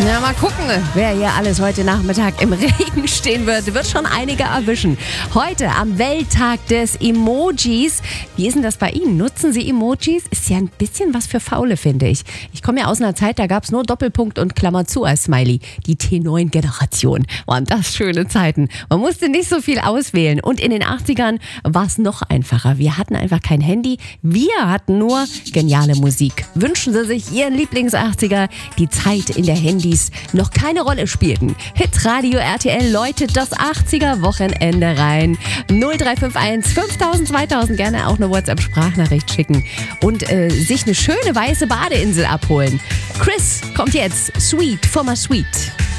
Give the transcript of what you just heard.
Na, mal gucken, wer hier alles heute Nachmittag im Regen stehen wird. Wird schon einige erwischen. Heute am Welttag des Emojis. Wie ist denn das bei Ihnen? Nutzen Sie Emojis? Ist ja ein bisschen was für Faule, finde ich. Ich komme ja aus einer Zeit, da gab es nur Doppelpunkt und Klammer zu als Smiley. Die T9-Generation. Waren das schöne Zeiten. Man musste nicht so viel auswählen. Und in den 80ern war es noch einfacher. Wir hatten einfach kein Handy. Wir hatten nur geniale Musik. Wünschen Sie sich Ihren Lieblings-80er, die Zeit in der Handys noch keine Rolle spielten. Hitradio RTL läutet das 80er-Wochenende rein. 0351 5000 2000, gerne auch eine WhatsApp-Sprachnachricht schicken und sich eine schöne weiße Badeinsel abholen. Chris kommt jetzt, Sweet for my Sweet.